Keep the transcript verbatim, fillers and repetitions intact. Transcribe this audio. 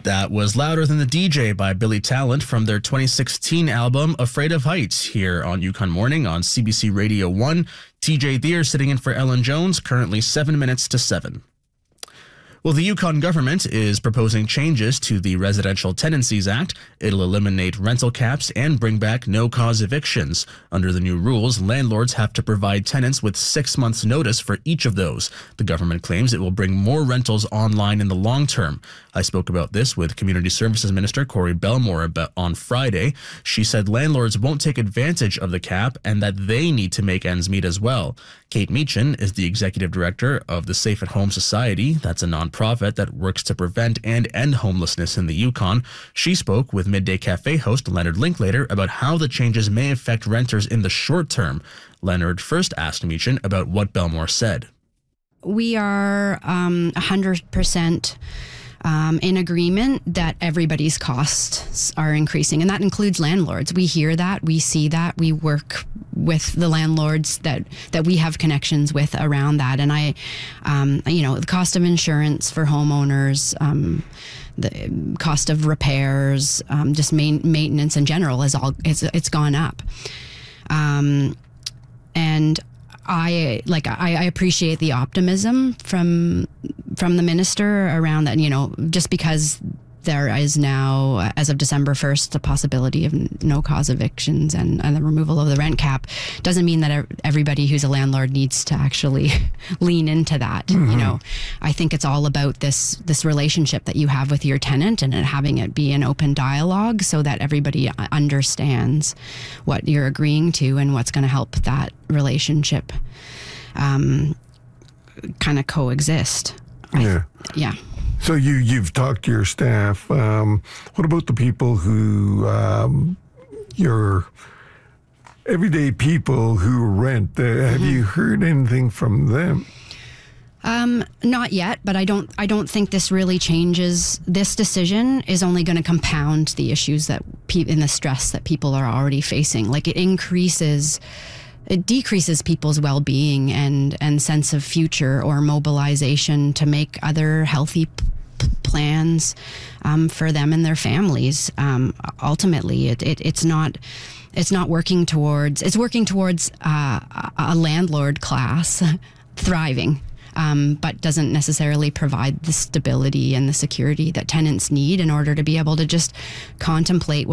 That was Louder Than the D J by Billy Talent from their twenty sixteen album Afraid of Heights here on Yukon Morning on C B C Radio one. T J Thier sitting in for Ellen Jones, currently seven minutes to seven. Well, the Yukon government is proposing changes to the Residential Tenancies Act. It'll eliminate rental caps and bring back no-cause evictions. Under the new rules, landlords have to provide tenants with six months' notice for each of those. The government claims it will bring more rentals online in the long term. I spoke about this with Community Services Minister Corey Belmore about on Friday. She said landlords won't take advantage of the cap and that they need to make ends meet as well. Kate Meechan is the executive director of the Safe at Home Society. That's a nonprofit that works to prevent and end homelessness in the Yukon. She spoke with Midday Cafe host Leonard Linklater about how the changes may affect renters in the short term. Leonard first asked Meechan about what Belmore said. We are um, one hundred percent Um, in agreement that everybody's costs are increasing, and that includes landlords. We hear that, we see that, we work with the landlords that, that we have connections with around that. And I, um, you know, the cost of insurance for homeowners, um, the cost of repairs, um, just main, maintenance in general is all it's it's gone up. Um, and I like I, I appreciate the optimism from from the minister around that, you know, just because there is now, as of December first, the possibility of no cause evictions and, and the removal of the rent cap doesn't mean that everybody who's a landlord needs to actually lean into that. Mm-hmm. You know, I think it's all about this this relationship that you have with your tenant and having it be an open dialogue so that everybody understands what you're agreeing to and what's going to help that relationship um, kind of coexist. Yeah. I, yeah. So you, you've talked to your staff. Um, what about the people who, um, your everyday people who rent? Uh, mm-hmm. Have you heard anything from them? Um, not yet, but I don't. I don't think this really changes. This decision is only going to compound the issues that pe- and the stress that people are already facing. Like it increases. It decreases people's well-being and, and sense of future or mobilization to make other healthy p- plans um, for them and their families. Um, ultimately, it, it it's not it's not working towards it's working towards uh, a landlord class thriving. Um, but doesn't necessarily provide the stability and the security that tenants need in order to be able to just contemplate what